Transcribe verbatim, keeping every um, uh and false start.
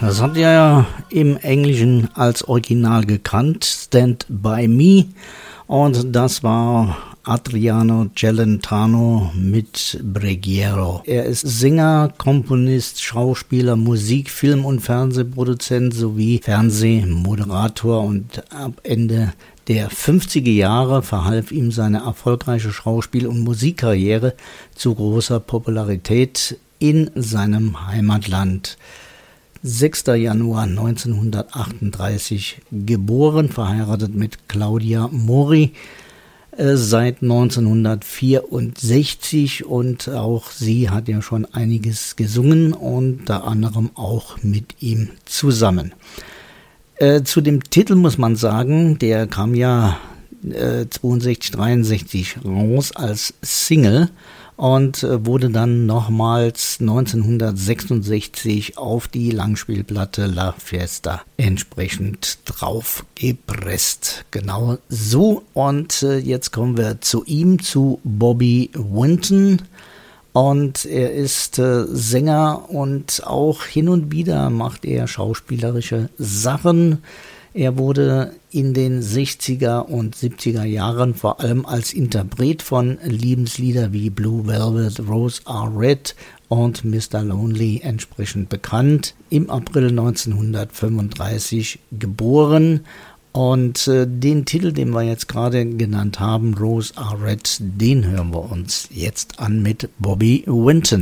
Das habt ihr ja im Englischen als Original gekannt, Stand By Me. Und das war Adriano Celentano mit Breghiero. Er ist Sänger, Komponist, Schauspieler, Musik-, Film- und Fernsehproduzent sowie Fernsehmoderator, und ab Ende der fünfziger Jahre verhalf ihm seine erfolgreiche Schauspiel- und Musikkarriere zu großer Popularität in seinem Heimatland. sechster Januar neunzehnhundertachtunddreißig geboren, verheiratet mit Claudia Mori, äh, seit neunzehnhundertvierundsechzig, und auch sie hat ja schon einiges gesungen, unter anderem auch mit ihm zusammen. Äh, zu dem Titel muss man sagen, der kam ja äh, zweiundsechzig, dreiundsechzig raus als Single und äh, wurde dann nochmals neunzehnhundertsechsundsechzig auf die Langspielplatte La Fiesta entsprechend drauf gepresst. Genau so. Und äh, jetzt kommen wir zu ihm, zu Bobby Winton. Und er ist äh, Sänger, und auch hin und wieder macht er schauspielerische Sachen. Er wurde in den sechziger und siebziger Jahren vor allem als Interpret von Liebeslieder wie Blue Velvet, Rose Are Red und Mister Lonely entsprechend bekannt. Im April neunzehnhundertfünfunddreißig geboren. Und äh, den Titel, den wir jetzt gerade genannt haben, Rose Are Red, den hören wir uns jetzt an mit Bobby Winton.